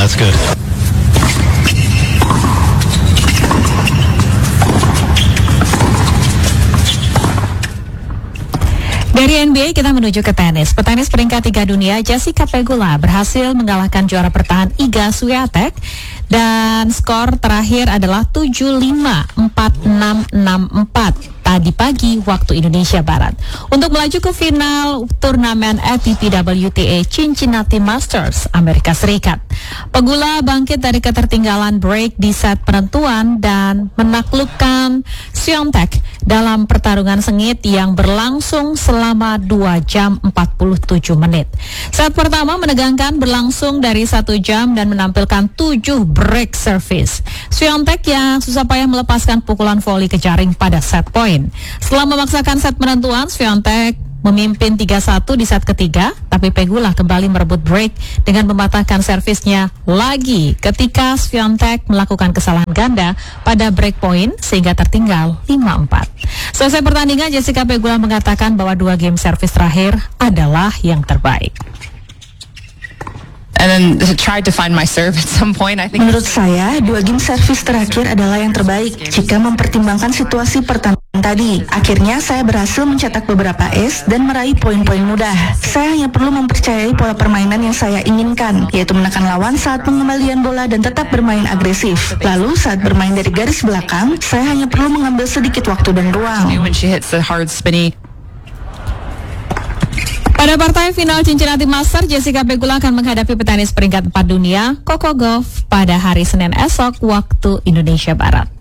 That's good. Dari NBA kita menuju ke tenis. Petenis peringkat 3 dunia Jessica Pegula berhasil mengalahkan juara bertahan Iga Swiatek dan skor terakhir adalah 7-5, 4-6, 6-4 tadi pagi waktu Indonesia Barat untuk melaju ke final turnamen ATP WTA Cincinnati Masters Amerika Serikat. Pegula bangkit dari ketertinggalan break di set penentuan dan menaklukkan Swiatek dalam pertarungan sengit yang berlangsung selama 2 jam 47 menit. Set pertama menegangkan berlangsung dari 1 jam dan menampilkan 7 break service. Swiatek yang susah payah melepaskan pukulan voli ke jaring pada set point. Setelah memaksakan set penentuan, Swiatek memimpin 3-1 di set ketiga, tapi Pegula kembali merebut break dengan mematahkan servisnya lagi ketika Swiatek melakukan kesalahan ganda pada break point sehingga tertinggal 5-4. Selesai pertandingan, Jessica Pegula mengatakan bahwa 2 game servis terakhir adalah yang terbaik. And then tried to find my serve at some point. I think menurut saya 2 game servis terakhir adalah yang terbaik jika mempertimbangkan situasi pertandingan tadi. Akhirnya saya berhasil mencetak beberapa ace dan meraih poin-poin mudah. Saya hanya perlu mempercayai pola permainan yang saya inginkan, yaitu menekan lawan saat pengembalian bola dan tetap bermain agresif. Lalu saat bermain dari garis belakang, saya hanya perlu mengambil sedikit waktu dan ruang. when she hits the hard spinny. Pada partai final Cincinnati Masters, Jessica Pegula akan menghadapi petenis peringkat 4 dunia, Coco Gauff, pada hari Senin esok waktu Indonesia Barat.